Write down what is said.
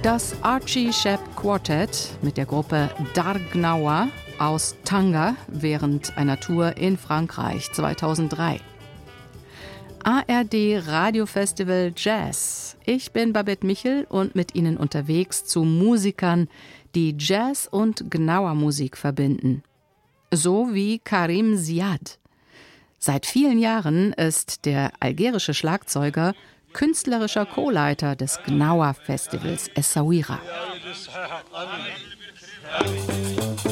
Das Archie Shepp Quartet mit der Gruppe Dar Gnawa aus Tanger während einer Tour in Frankreich 2003. ARD Radiofestival Jazz. Ich bin Babette Michel und mit Ihnen unterwegs zu Musikern, die Jazz und Gnawa-Musik verbinden. So wie Karim Ziad. Seit vielen Jahren ist der algerische Schlagzeuger künstlerischer Co-Leiter des Gnawa-Festivals Essaouira.